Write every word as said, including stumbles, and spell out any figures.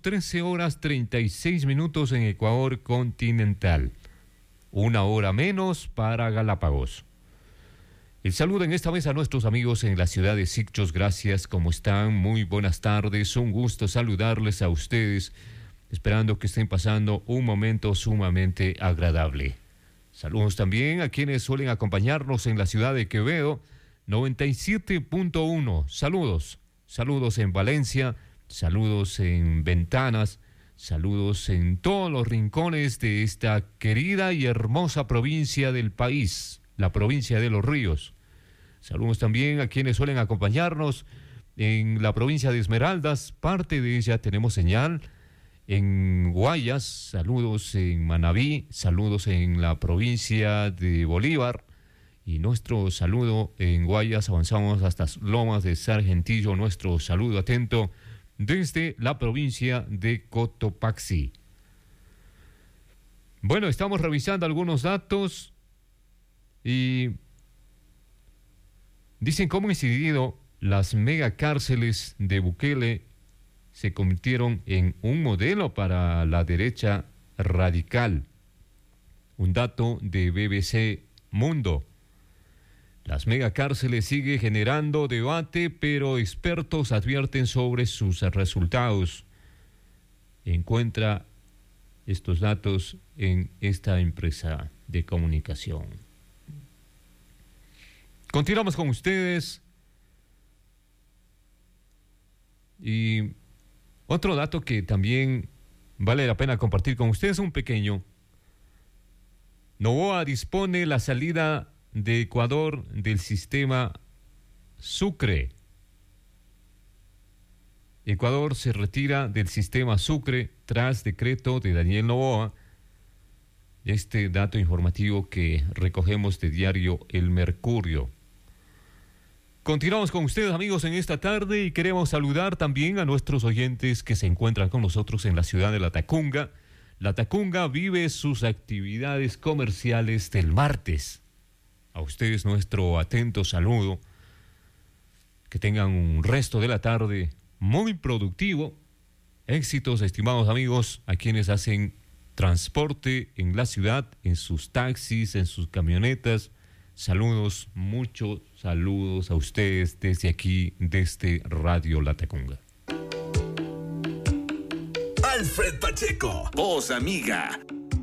trece horas treinta y seis minutos en Ecuador continental. Una hora menos para Galápagos. El saludo en esta vez a nuestros amigos en la ciudad de Sicchos. Gracias, ¿cómo están? Muy buenas tardes. Un gusto saludarles a ustedes, esperando que estén pasando un momento sumamente agradable. Saludos también a quienes suelen acompañarnos en la ciudad de Quevedo, noventa y siete punto uno. Saludos. Saludos en Valencia, saludos en Ventanas, saludos en todos los rincones de esta querida y hermosa provincia del país, la provincia de Los Ríos. Saludos también a quienes suelen acompañarnos en la provincia de Esmeraldas, parte de ella tenemos señal. En Guayas, saludos en Manabí, saludos en la provincia de Bolívar. Y nuestro saludo en Guayas, avanzamos hasta Lomas de Sargentillo, nuestro saludo atento desde la provincia de Cotopaxi. Bueno, estamos revisando algunos datos y dicen cómo han incidido las megacárceles de Bukele se convirtieron en un modelo para la derecha radical. Un dato de B B C Mundo. Las megacárceles siguen generando debate, pero expertos advierten sobre sus resultados. Encuentra estos datos en esta empresa de comunicación. Continuamos con ustedes. Y otro dato que también vale la pena compartir con ustedes, un pequeño. Noboa dispone la salida de Ecuador del sistema Sucre. Ecuador se retira del sistema Sucre tras decreto de Daniel Noboa. Este dato informativo que recogemos de diario El Mercurio. Continuamos con ustedes, amigos, en esta tarde y queremos saludar también a nuestros oyentes que se encuentran con nosotros en la ciudad de La Tacunga. La Tacunga vive sus actividades comerciales del martes. A ustedes nuestro atento saludo. Que tengan un resto de la tarde muy productivo. Éxitos, estimados amigos, a quienes hacen transporte en la ciudad, en sus taxis, en sus camionetas. Saludos, muchos saludos a ustedes desde aquí, desde Radio La Tacunga. Alfred Pacheco, voz amiga.